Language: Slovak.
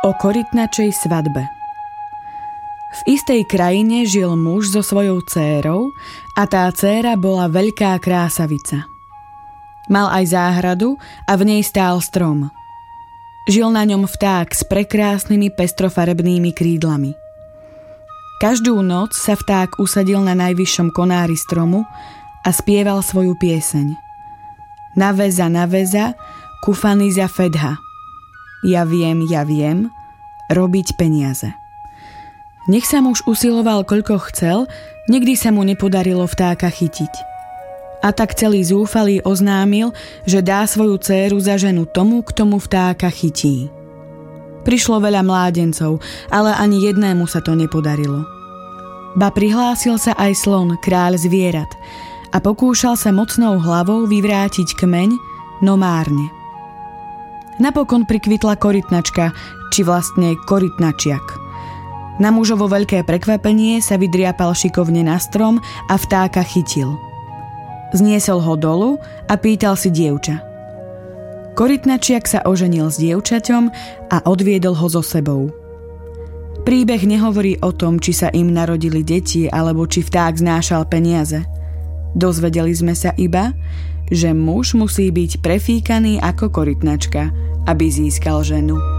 O korytnačej svadbe. V istej krajine žil muž so svojou dcérou a tá dcéra bola veľká krásavica. Mal aj záhradu a v nej stál strom. Žil na ňom vták s prekrásnymi pestrofarebnými krídlami. Každú noc sa vták usadil na najvyššom konári stromu a spieval svoju pieseň. Naveza, kufaniza fedha. Ja viem, robiť peniaze. Nech sa muž usiloval koľko chcel, nikdy sa mu nepodarilo vtáka chytiť. A tak celý zúfalý oznámil, že dá svoju dcéru za ženu tomu, kto mu vtáka chytí. Prišlo veľa mládencov, ale ani jednému sa to nepodarilo. Ba prihlásil sa aj slon, kráľ zvierat, a pokúšal sa mocnou hlavou vyvrátiť kmeň, no márne. Napokon prikvitla korytnačka, či vlastne korytnačiak. Na mužovo veľké prekvapenie sa vydriapal šikovne na strom a vtáka chytil. Zniesol ho dolu a pýtal si dievča. Korytnačiak sa oženil s dievčaťom a odviedol ho so sebou. Príbeh nehovorí o tom, či sa im narodili deti alebo či vták znášal peniaze. Dozvedeli sme sa iba, že muž musí byť prefíkaný ako korytnačka, aby získal ženu.